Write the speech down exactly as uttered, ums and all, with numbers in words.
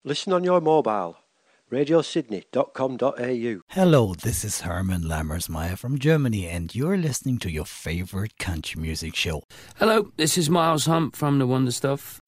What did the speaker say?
Listen on your mobile. radio sydney dot com dot a u. Hello, this is Herman Lammersmeyer from Germany, and you're listening to your favorite country music show. Hello, this is Miles Hunt from The Wonder Stuff,